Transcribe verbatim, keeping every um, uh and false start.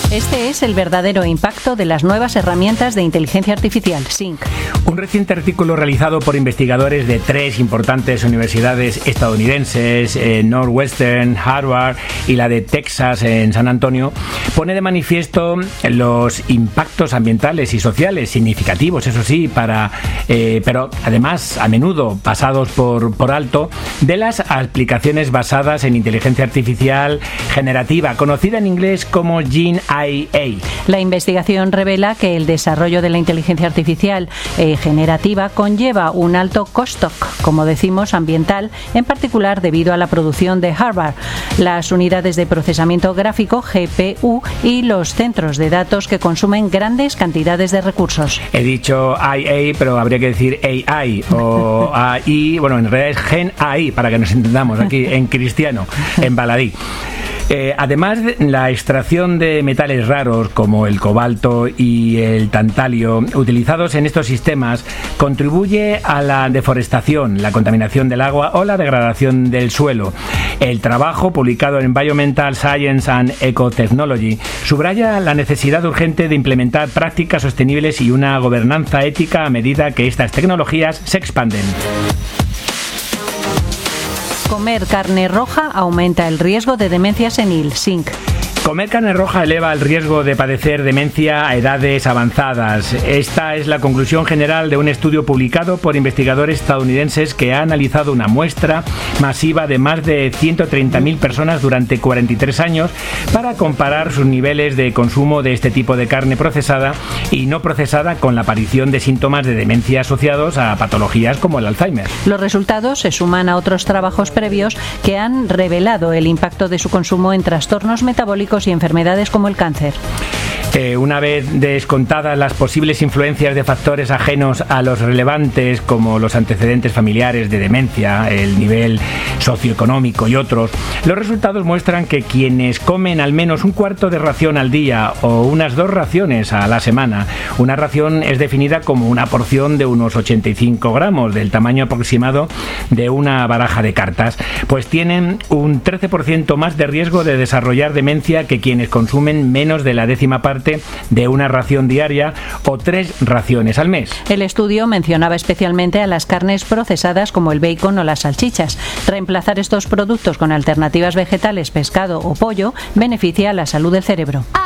Este es el verdadero impacto de las nuevas herramientas de inteligencia artificial, Sync. Un reciente artículo realizado por investigadores de tres importantes universidades estadounidenses, eh, Northwestern, Harvard y la de Texas en San Antonio, pone de manifiesto los impactos ambientales y sociales significativos, eso sí, para, eh, pero además a menudo pasados por, por alto, de las aplicaciones basadas en inteligencia artificial generativa, conocida en inglés como Gen A I. La investigación revela que el desarrollo de la inteligencia artificial eh, generativa conlleva un alto costo, como decimos, ambiental, en particular debido a la producción de Harvard, las unidades de procesamiento gráfico G P U y los centros de datos que consumen grandes cantidades de recursos. He dicho I A, pero habría que decir A I o A I, bueno, en realidad es Gen A I, para que nos entendamos aquí en cristiano, en baladí. Eh, además, la extracción de metales raros como el cobalto y el tantalio utilizados en estos sistemas contribuye a la deforestación, la contaminación del agua o la degradación del suelo. El trabajo, publicado en Environmental Science and Ecotechnology, subraya la necesidad urgente de implementar prácticas sostenibles y una gobernanza ética a medida que estas tecnologías se expanden. Comer carne roja aumenta el riesgo de demencia senil, Sync. Comer carne roja eleva el riesgo de padecer demencia a edades avanzadas. Esta es la conclusión general de un estudio publicado por investigadores estadounidenses que ha analizado una muestra masiva de más de ciento treinta mil personas durante cuarenta y tres años para comparar sus niveles de consumo de este tipo de carne procesada y no procesada con la aparición de síntomas de demencia asociados a patologías como el Alzheimer. Los resultados se suman a otros trabajos previos que han revelado el impacto de su consumo en trastornos metabólicos y enfermedades como el cáncer. Eh, una vez descontadas las posibles influencias de factores ajenos a los relevantes como los antecedentes familiares de demencia, el nivel socioeconómico y otros, los resultados muestran que quienes comen al menos un cuarto de ración al día o unas dos raciones a la semana, una ración es definida como una porción de unos ochenta y cinco gramos, del tamaño aproximado de una baraja de cartas, pues tienen un trece por ciento más de riesgo de desarrollar demencia que quienes consumen menos de la décima parte de una ración diaria o tres raciones al mes. El estudio mencionaba especialmente a las carnes procesadas como el bacon o las salchichas. Reemplazar estos productos con alternativas vegetales, pescado o pollo beneficia a la salud del cerebro.